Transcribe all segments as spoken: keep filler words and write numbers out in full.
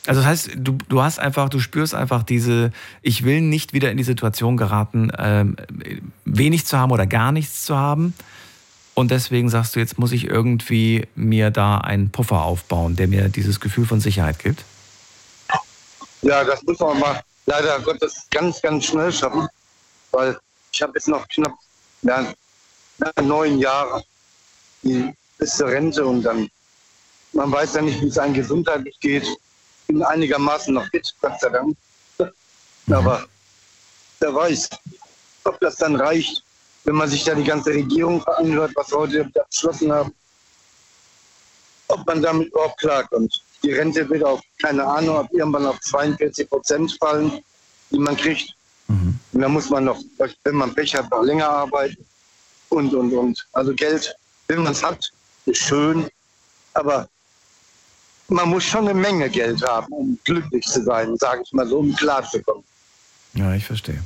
Also das heißt, du, du hast einfach, du spürst einfach diese, ich will nicht wieder in die Situation geraten, ähm, wenig zu haben oder gar nichts zu haben. Und deswegen sagst du, jetzt muss ich irgendwie mir da einen Puffer aufbauen, der mir dieses Gefühl von Sicherheit gibt. Ja, das muss man mal leider Gottes ganz, ganz schnell schaffen, weil ich habe jetzt noch knapp ja, neun Jahre die, bis zur Rente und dann, man weiß ja nicht, wie es einem gesundheitlich geht. Ich bin einigermaßen noch fit, Gott sei Dank. Aber wer weiß, ob das dann reicht, wenn man sich da die ganze Regierung anhört, was heute beschlossen haben, ob man damit überhaupt klarkommt. Die Rente wird auf, keine Ahnung, ob irgendwann auf zweiundvierzig Prozent fallen, die man kriegt. Mhm. Und dann muss man noch, wenn man Pech hat, noch länger arbeiten und, und, und. Also Geld, wenn man es hat, ist schön, aber man muss schon eine Menge Geld haben, um glücklich zu sein, sage ich mal so, um klar zu kommen. Ja, ich verstehe.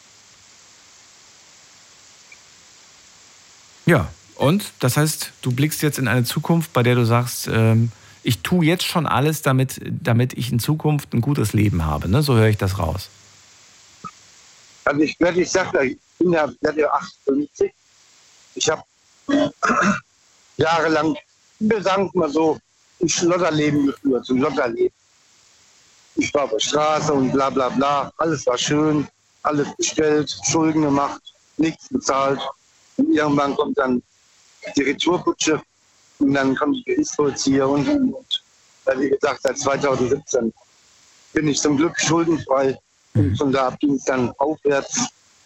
Ja, und das heißt, du blickst jetzt in eine Zukunft, bei der du sagst, ähm, ich tue jetzt schon alles, damit, damit ich in Zukunft ein gutes Leben habe. Ne? So höre ich das raus. Also ich werde, ich sage, ich bin ja, werde ja achtundfünfzig. Ich habe jahrelang, wir sagen es mal so, ein Schlotterleben geführt, ein Lotterleben. Ich war auf der Straße und bla bla bla. Alles war schön, alles bestellt, Schulden gemacht, nichts bezahlt. Und irgendwann kommt dann die Retourkutsche und dann kommt die Gerichtsvollzieher und, und, und. Wie gesagt, seit zweitausendsiebzehn bin ich zum Glück schuldenfrei und von da ab ging es dann aufwärts.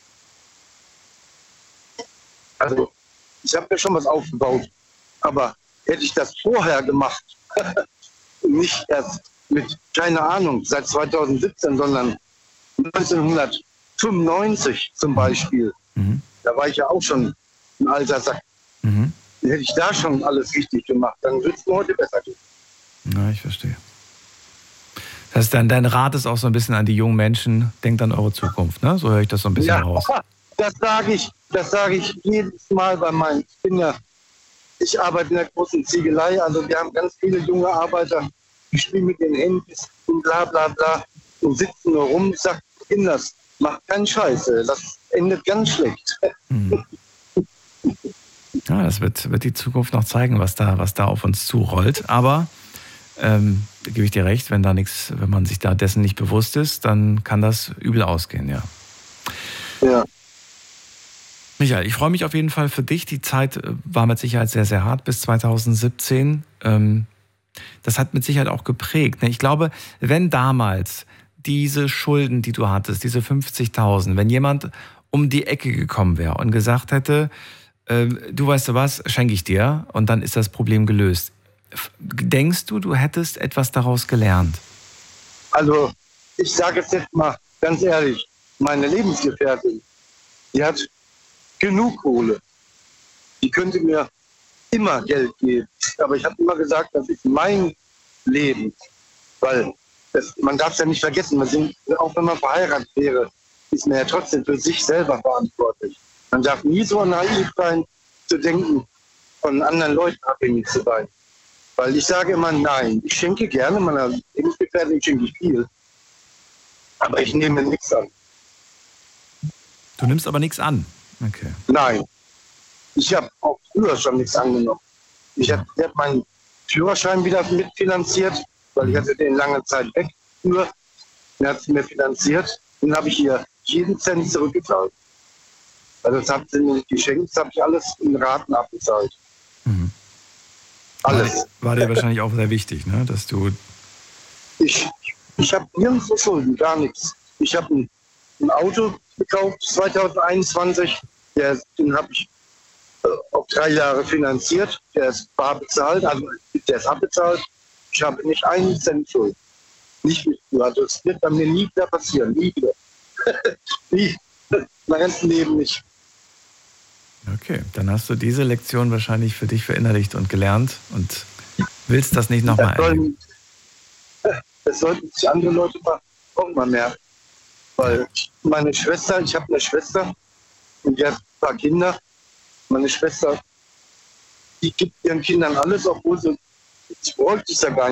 Also ich habe mir schon was aufgebaut, aber hätte ich das vorher gemacht, nicht erst mit, keine Ahnung, seit zweitausendsiebzehn, sondern neunzehnhundertfünfundneunzig zum Beispiel, Mhm. da war ich ja auch schon ein alter Sack. Mhm. Hätte ich da schon alles richtig gemacht, dann würde es mir heute besser gehen. Ja, ich verstehe. Das heißt, dein, dein Rat ist auch so ein bisschen an die jungen Menschen, denkt an eure Zukunft, ne? So höre ich das so ein bisschen Ja, raus. das sage ich, das sage ich jedes Mal bei meinen, ich bin ja, ich arbeite in der großen Ziegelei, also wir haben ganz viele junge Arbeiter, die spielen mit den Händen und bla bla bla und sitzen nur rum. Ich sage, Kinders, macht keinen Scheiß, das endet ganz schlecht. Mhm. Ja, das wird, wird die Zukunft noch zeigen, was da, was da auf uns zurollt. Aber ähm, da gebe ich dir recht, wenn da nichts, wenn man sich da dessen nicht bewusst ist, dann kann das übel ausgehen, ja. Ja. Michael, ich freue mich auf jeden Fall für dich. Die Zeit war mit Sicherheit sehr, sehr hart bis zweitausendsiebzehn. Ähm, das hat mit Sicherheit auch geprägt. Ich glaube, wenn damals diese Schulden, die du hattest, diese fünfzigtausend, wenn jemand um die Ecke gekommen wäre und gesagt hätte, äh, du weißt du was, schenke ich dir und dann ist das Problem gelöst. Denkst du, du hättest etwas daraus gelernt? Also ich sage es jetzt mal ganz ehrlich, meine Lebensgefährtin, die hat genug Kohle. Die könnte mir immer Geld geben. Aber ich habe immer gesagt, das ist mein Leben. Weil das, man darf es ja nicht vergessen, man sind, auch wenn man verheiratet wäre, ist man ja trotzdem für sich selber verantwortlich. Man darf nie so naiv sein, zu denken, von anderen Leuten abhängig zu sein. Weil ich sage immer, nein, ich schenke gerne meiner Lebensgefährtin, schenke ich viel. Aber ich nehme nichts an. Du nimmst aber nichts an. Okay. Nein. Ich habe auch früher schon nichts angenommen. Ich habe hab meinen Führerschein wieder mitfinanziert, weil ich hatte den lange Zeit weg. Nur, er hat es mir finanziert. Den habe ich ihr jeden Cent zurückgezahlt. Also das hat sie mir nicht geschenkt, das habe ich alles in Raten abbezahlt. Mhm. Alles. War, war dir wahrscheinlich auch sehr wichtig, ne? Dass du... Ich, ich habe nirgendwo Schulden, gar nichts. Ich habe ein, ein Auto gekauft, zweitausendeinundzwanzig. Der, den habe ich äh, auf drei Jahre finanziert. Der ist bar bezahlt, also der ist abbezahlt. Ich habe nicht einen Cent Schuld. Nicht mit, also es wird bei mir nie wieder passieren, nie wieder. nie. Mein ganzes Leben nicht. Okay, dann hast du diese Lektion wahrscheinlich für dich verinnerlicht und gelernt und willst das nicht nochmal erleben. Das sollten sich andere Leute mal auch mal merken. Weil meine Schwester, ich habe eine Schwester und die hat ein paar Kinder. Meine Schwester, die gibt ihren Kindern alles, obwohl sie, sie wollte es ja gar nicht.